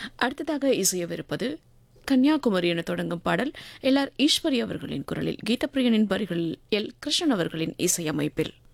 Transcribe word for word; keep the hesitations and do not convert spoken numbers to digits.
அடுத்ததாக இசையவிருப்பது கன்னியாகுமரி என தொடங்கும் பாடல் எல் ஆர் ஈஸ்வரி அவர்களின் குரலில் கீதப்பிரியனின் வரிகளில் எல் கிருஷ்ணன் அவர்களின் இசையமைப்பில்.